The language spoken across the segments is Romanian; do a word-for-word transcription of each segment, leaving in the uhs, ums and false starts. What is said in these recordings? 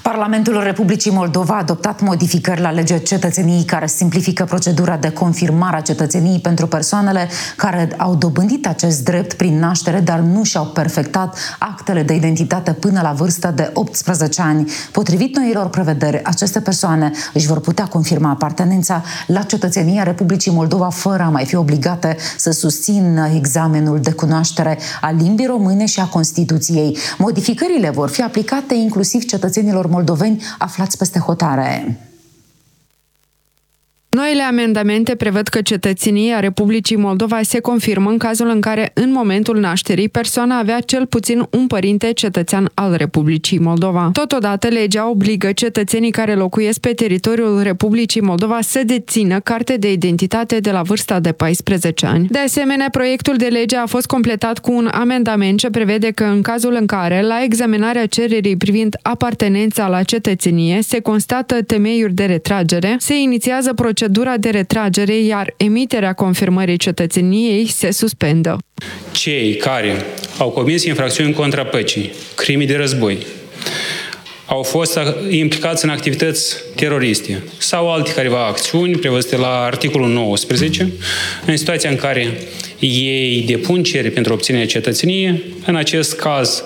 Parlamentul Republicii Moldova a adoptat modificări la legea cetățeniei care simplifică procedura de confirmare a cetățeniei pentru persoanele care au dobândit acest drept prin naștere, dar nu și-au perfectat actele de identitate până la vârsta de optsprezece ani. Potrivit noilor prevederi, aceste persoane își vor putea confirma apartenența la cetățenia Republicii Moldova fără a mai fi obligate să susțină examenul de cunoaștere a limbii române și a Constituției. Modificările vor fi aplicate inclusiv cetățenilor moldoveni aflați peste hotare. Noile amendamente prevăd că cetățenia Republicii Moldova se confirmă în cazul în care, în momentul nașterii, persoana avea cel puțin un părinte cetățean al Republicii Moldova. Totodată, legea obligă cetățenii care locuiesc pe teritoriul Republicii Moldova să dețină carte de identitate de la vârsta de paisprezece ani. De asemenea, proiectul de lege a fost completat cu un amendament ce prevede că, în cazul în care, la examinarea cererii privind apartenența la cetățenie, se constată temeiuri de retragere, se inițiază procedura de retragere, iar emiterea confirmării cetățeniei se suspendă. Cei care au comis infracțiuni contra păcii, crime de război, au fost implicați în activități teroriste sau alte careva acțiuni prevăzute la articolul nouăsprezece, în situația în care ei depun cereri pentru obținerea cetățeniei, în acest caz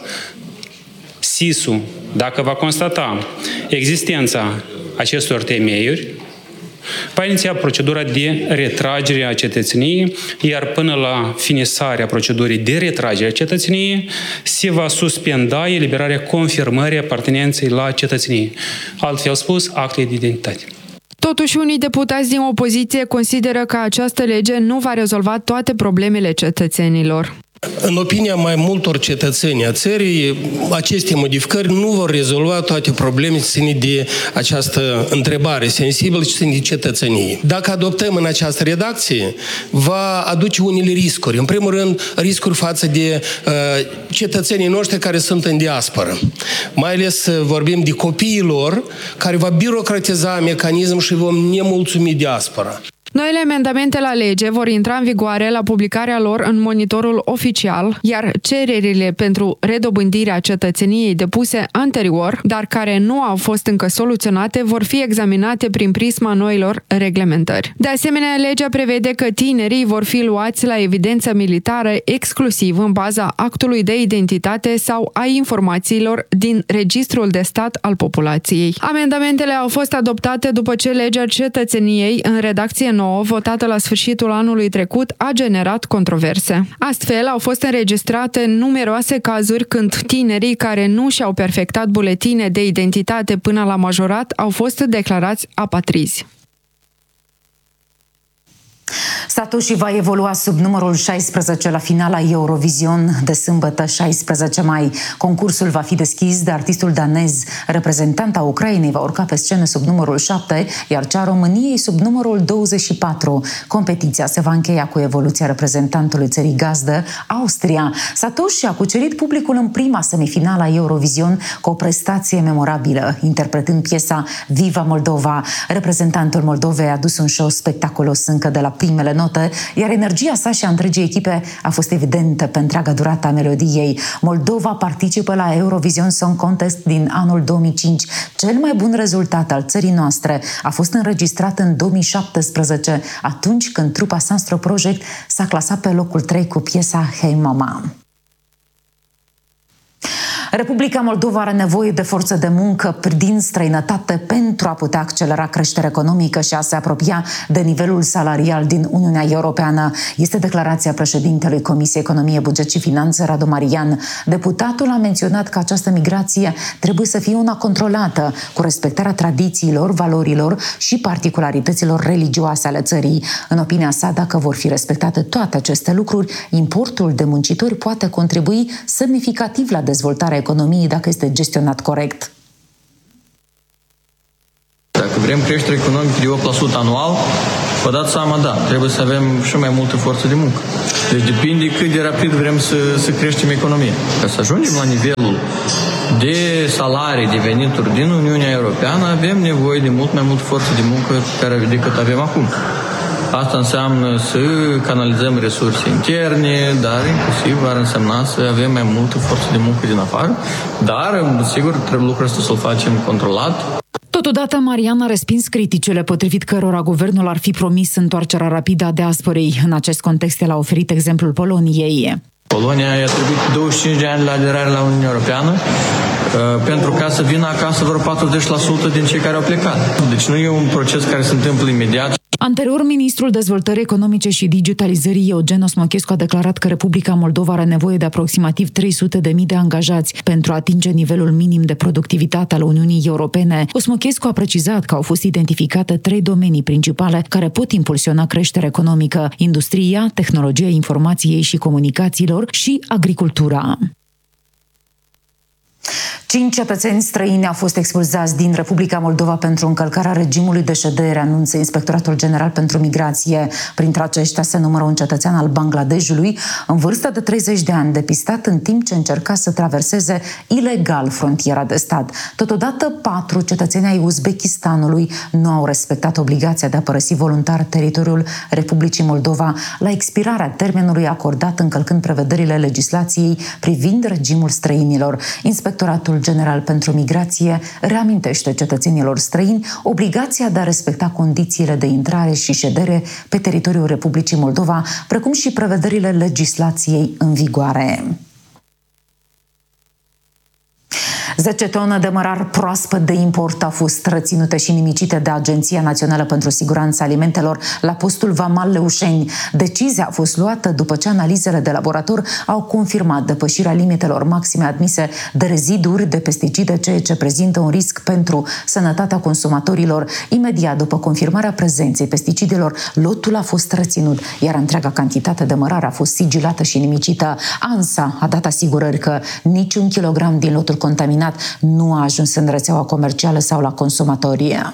S I S-ul, dacă va constata existența acestor temeiuri, va iniția procedura de retragere a cetățeniei, iar până la finisarea procedurii de retragere a cetățeniei se va suspenda eliberarea confirmării apartenenței la cetățenie. Altfel spus, actele de identitate. Totuși, unii deputați din opoziție consideră că această lege nu va rezolva toate problemele cetățenilor. În opinia mai multor cetățeni a țării, aceste modificări nu vor rezolva toate problemele ține de această întrebare sensibilă și ține de cetățenie. Dacă adoptăm în această redacție, va aduce unele riscuri. În primul rând, riscuri față de uh, cetățenii noștri care sunt în diasporă. Mai ales vorbim de copiii lor, care va birocratiza mecanismul și vom nemulțumi diaspora. Noile amendamente la lege vor intra în vigoare la publicarea lor în monitorul oficial, iar cererile pentru redobândirea cetățeniei depuse anterior, dar care nu au fost încă soluționate, vor fi examinate prin prisma noilor reglementări. De asemenea, legea prevede că tinerii vor fi luați la evidență militară exclusiv în baza actului de identitate sau a informațiilor din Registrul de Stat al Populației. Amendamentele au fost adoptate după ce legea cetățeniei în redacție nouă, votată la sfârșitul anului trecut, a generat controverse. Astfel, au fost înregistrate numeroase cazuri când tinerii care nu și-au perfectat buletine de identitate până la majorat au fost declarați apatrizi. Satoshi va evolua sub numărul șaisprezece la finala Eurovision de sâmbătă șaisprezece mai. Concursul va fi deschis de artistul danez. Reprezentanta Ucrainei va urca pe scenă sub numărul șapte, iar cea a României sub numărul douăzeci și patru. Competiția se va încheia cu evoluția reprezentantului țării gazdă, Austria. Satoshi a cucerit publicul în prima semifinală a Eurovision cu o prestație memorabilă, interpretând piesa Viva Moldova. Reprezentantul Moldovei a adus un show spectaculos încă de la primele note, iar energia sa și a întregii echipe a fost evidentă pe întreaga durată a melodiei. Moldova participă la Eurovision Song Contest din anul două mii cinci. Cel mai bun rezultat al țării noastre a fost înregistrat în două mii șaptesprezece, atunci când trupa Sunstro Project s-a clasat pe locul trei cu piesa Hey Mama. Republica Moldova are nevoie de forță de muncă din străinătate pentru a putea accelera creșterea economică și a se apropia de nivelul salarial din Uniunea Europeană. Este declarația președintelui Comisiei Economie, Buget și Finanțe, Radu Marian. Deputatul a menționat că această migrație trebuie să fie una controlată, cu respectarea tradițiilor, valorilor și particularităților religioase ale țării. În opinia sa, dacă vor fi respectate toate aceste lucruri, importul de muncitori poate contribui semnificativ la dezvoltarea economiei dacă este gestionat corect. Dacă vrem creștere economică de opt la sută anual, vă dați seama, da, trebuie să avem și mai multă forță de muncă. Deci depinde cât de rapid vrem să, să creștem economia. Ca să ajungem la nivelul de salarii, de venituri din Uniunea Europeană, avem nevoie de mult mai multă forță de muncă decât avem acum. Asta înseamnă să canalizăm resurse interne, dar inclusiv ar însemna să avem mai multă forță de muncă din afară, dar, sigur, trebuie lucrul ăsta să-l facem controlat. Totodată, Marian a respins criticile potrivit cărora guvernul ar fi promis întoarcerea rapidă a diasporei. În acest context, el a oferit exemplul Poloniei. Polonia i-a trebuit douăzeci și cinci de ani la aderare la Uniunea Europeană pentru ca să vină acasă vreo patruzeci la sută din cei care au plecat. Deci nu e un proces care se întâmplă imediat. Anterior, ministrul Dezvoltării Economice și Digitalizării, Eugen Osmochescu, a declarat că Republica Moldova are nevoie de aproximativ trei sute de mii de angajați pentru a atinge nivelul minim de productivitate al Uniunii Europene. Osmochescu a precizat că au fost identificate trei domenii principale care pot impulsiona creșterea economică: industria, tehnologia informației și comunicațiilor și agricultura. Cinci cetățeni străini au fost expulzați din Republica Moldova pentru încălcarea regimului de ședere, anunță Inspectoratul General pentru Migrație. Printre aceștia se numără un cetățean al Bangladeshului, în vârstă de treizeci de ani, depistat în timp ce încerca să traverseze ilegal frontiera de stat. Totodată, patru cetățeni ai Uzbekistanului nu au respectat obligația de a părăsi voluntar teritoriul Republicii Moldova la expirarea termenului acordat, încălcând prevederile legislației privind regimul străinilor. Inspectoratul General pentru Migrație reamintește cetățenilor străini obligația de a respecta condițiile de intrare și ședere pe teritoriul Republicii Moldova, precum și prevederile legislației în vigoare. zece tone de mărar proaspăt de import au fost reținute și nimicite de Agenția Națională pentru Siguranța Alimentelor la postul Vamal Leușeni. Decizia a fost luată după ce analizele de laborator au confirmat depășirea limitelor maxime admise de reziduri de pesticide, ceea ce prezintă un risc pentru sănătatea consumatorilor. Imediat după confirmarea prezenței pesticidelor, lotul a fost reținut, iar întreaga cantitate de mărar a fost sigilată și nimicită. ANSA a dat asigurări că niciun kilogram din lotul contaminat nu a ajuns în rețeaua comercială sau la consumatorie.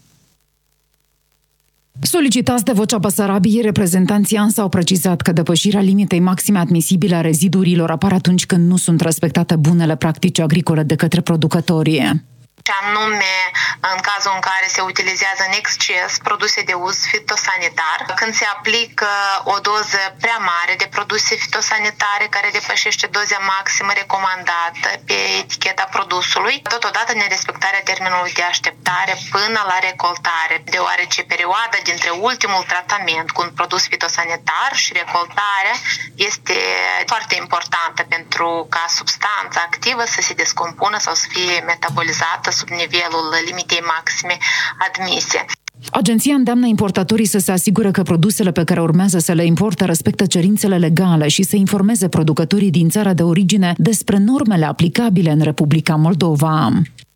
Solicitați de Vocea Basarabiei, reprezentanții ANSA au precizat că depășirea limitei maxime admisibile a rezidurilor apare atunci când nu sunt respectate bunele practici agricole de către producătorii. Și anume în cazul în care se utilizează în exces produse de uz fitosanitar, când se aplică o doză prea mare de produse fitosanitare care depășește doza maximă recomandată pe eticheta produsului, totodată nerespectarea termenului de așteptare până la recoltare, deoarece perioada dintre ultimul tratament cu un produs fitosanitar și recoltarea este foarte importantă pentru ca substanța activă să se descompună sau să fie metabolizată sub nivelul limitei maxime admise. Agenția îndeamnă importatorii să se asigure că produsele pe care urmează să le importe respectă cerințele legale și să informeze producătorii din țara de origine despre normele aplicabile în Republica Moldova.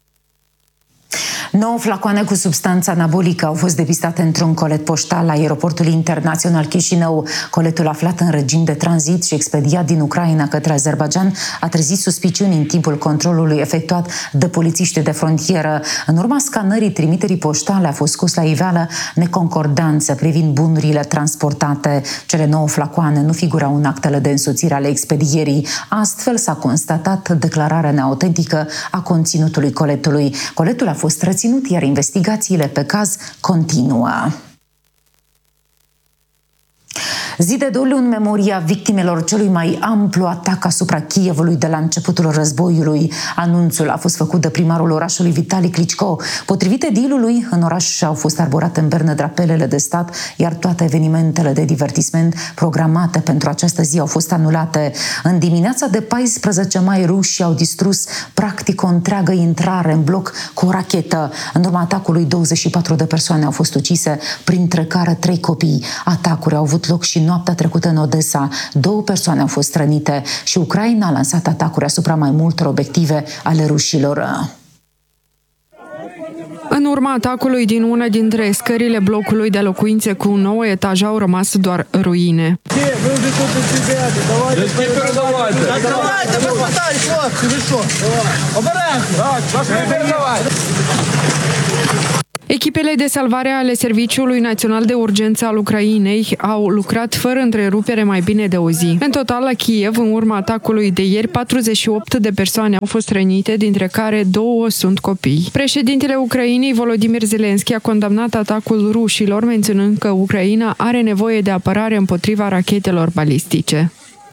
Nouă flacoane cu substanță anabolică au fost depistate într-un colet poștal la aeroportul internațional Chișinău. Coletul, aflat în regim de tranzit și expediat din Ucraina către Azerbaidjan, a trezit suspiciuni în timpul controlului efectuat de polițiști de frontieră. În urma scanării trimiterii poștale a fost scos la iveală neconcordanțe privind bunurile transportate. Cele nouă flacoane nu figurau în actele de însoțire ale expedierii. Astfel s-a constatat declararea neautentică a conținutului coletului. Coletul a fost reținut, iar investigațiile pe caz continuă. Zi de doliu în memoria victimelor celui mai amplu atac asupra Kievului de la începutul războiului. Anunțul a fost făcut de primarul orașului Vitali Klitschko. Potrivit edilului, în oraș au fost arborate în berne drapelele de stat, iar toate evenimentele de divertisment programate pentru această zi au fost anulate. În dimineața de paisprezece mai, rușii au distrus practic o întreagă intrare în bloc cu o rachetă. În urma atacului, douăzeci și patru de persoane au fost ucise, printre care trei copii. Atacuri au avut loc și noaptea trecută în Odessa. Două persoane au fost rănite și Ucraina a lansat atacuri asupra mai multor obiective ale rușilor. În urma atacului din una dintre scările blocului de locuințe cu un nou etaj au rămas doar ruine. Echipele de salvare ale Serviciului Național de Urgență al Ucrainei au lucrat fără întrerupere mai bine de o zi. În total, la Kiev, în urma atacului de ieri, patruzeci și opt de persoane au fost rănite, dintre care două sunt copii. Președintele Ucrainei, Volodymyr Zelensky, a condamnat atacul rușilor, menționând că Ucraina are nevoie de apărare împotriva rachetelor balistice.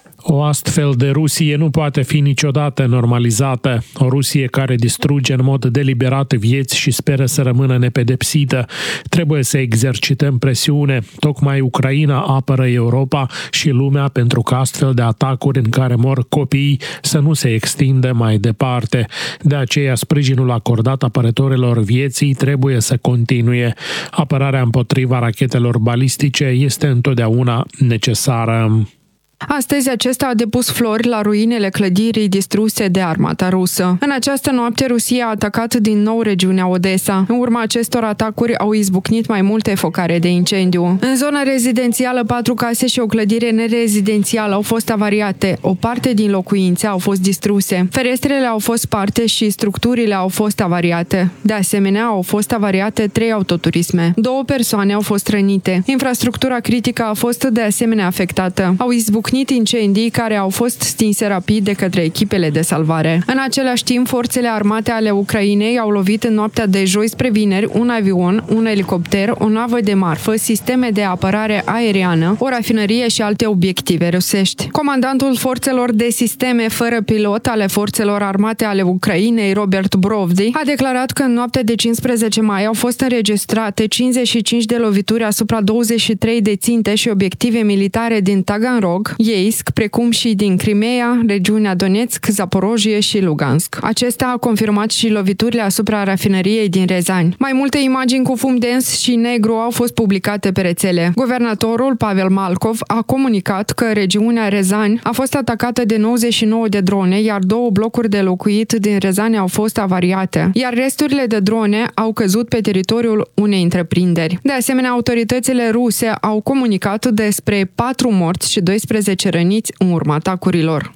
O astfel de Rusie nu poate fi niciodată normalizată. O Rusie care distruge în mod deliberat vieți și speră să rămână nepedepsită. Trebuie să exercităm presiune. Tocmai Ucraina apără Europa și lumea pentru că astfel de atacuri în care mor copii să nu se extindă mai departe. De aceea, sprijinul acordat apărătorilor vieții trebuie să continue. Apărarea împotriva rachetelor balistice este întotdeauna necesară. Astăzi acesta a depus flori la ruinele clădirii distruse de armata rusă. În această noapte, Rusia a atacat din nou regiunea Odessa. În urma acestor atacuri au izbucnit mai multe focare de incendiu. În zona rezidențială, patru case și o clădire nerezidențială au fost avariate. O parte din locuințe au fost distruse. Ferestrele au fost sparte și structurile au fost avariate. De asemenea, au fost avariate trei autoturisme. Două persoane au fost rănite. Infrastructura critică a fost de asemenea afectată. Au izbucnit incendii care au fost stinse rapid de către echipele de salvare. În același timp, forțele armate ale Ucrainei au lovit în noaptea de joi spre vineri un avion, un elicopter, o navă de marfă, sisteme de apărare aeriană, o rafinărie și alte obiective rusești. Comandantul forțelor de sisteme fără pilot ale forțelor armate ale Ucrainei, Robert Brovdi, a declarat că în noaptea de cincisprezece mai au fost înregistrate cincizeci și cinci de lovituri asupra douăzeci și trei de ținte și obiective militare din Taganrog, Yeisk, precum și din Crimea, regiunea Donetsk, Zaporojie și Lugansk. Acesta a confirmat și loviturile asupra rafinăriei din Rezani. Mai multe imagini cu fum dens și negru au fost publicate pe rețele. Guvernatorul Pavel Malkov a comunicat că regiunea Rezani a fost atacată de nouăzeci și nouă de drone, iar două blocuri de locuit din Rezani au fost avariate, iar resturile de drone au căzut pe teritoriul unei întreprinderi. De asemenea, autoritățile ruse au comunicat despre patru morți și doisprezece răniți în urma atacurilor.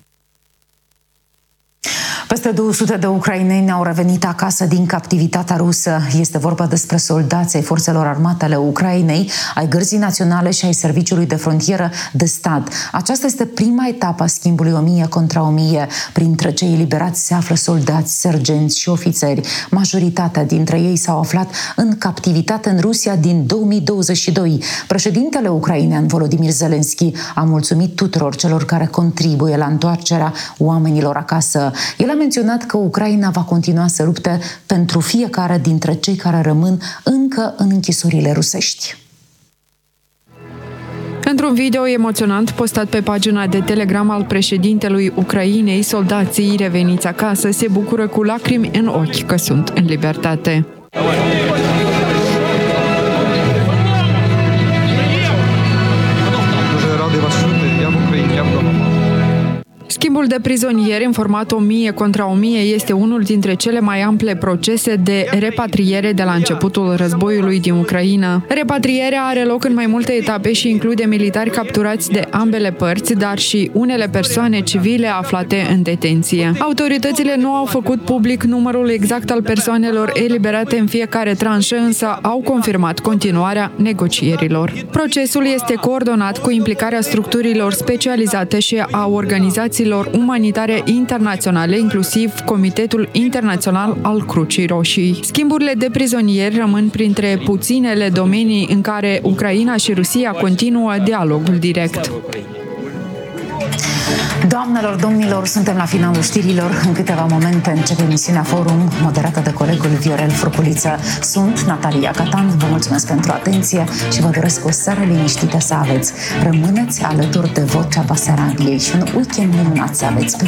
Peste două sute de ucraineni au revenit acasă din captivitatea rusă. Este vorba despre soldații ai forțelor armate ale Ucrainei, ai Gărzii Naționale și ai Serviciului de Frontieră de Stat. Aceasta este prima etapă a schimbului o mie contra o mie. Printre cei eliberați se află soldați, sergenți și ofițeri. Majoritatea dintre ei s-au aflat în captivitate în Rusia din două mii douăzeci și doi. Președintele ucrainean Volodymyr Zelensky a mulțumit tuturor celor care contribuie la întoarcerea oamenilor acasă. El a menționat că Ucraina va continua să lupte pentru fiecare dintre cei care rămân încă în închisorile rusești. Într-un video emoționant postat pe pagina de Telegram al președintelui Ucrainei, soldații reveniți acasă se bucură cu lacrimi în ochi că sunt în libertate. Schimbul de prizonieri în format o mie contra o mie este unul dintre cele mai ample procese de repatriere de la începutul războiului din Ucraina. Repatrierea are loc în mai multe etape și include militari capturați de ambele părți, dar și unele persoane civile aflate în detenție. Autoritățile nu au făcut public numărul exact al persoanelor eliberate în fiecare tranșă, însă au confirmat continuarea negocierilor. Procesul este coordonat cu implicarea structurilor specializate și a organizațiilor umanitare internaționale, inclusiv Comitetul Internațional al Crucii Roșii. Schimburile de prizonieri rămân printre puținele domenii în care Ucraina și Rusia continuă dialogul direct. Doamnelor, domnilor, suntem la finalul știrilor. În câteva momente începe emisiunea Forum, moderată de colegul Viorel Furculiță. Sunt Natalia Catan, vă mulțumesc pentru atenție și vă doresc o seară liniștită să aveți. Rămâneți alături de Vocea Basarabiei și un weekend minunat să aveți.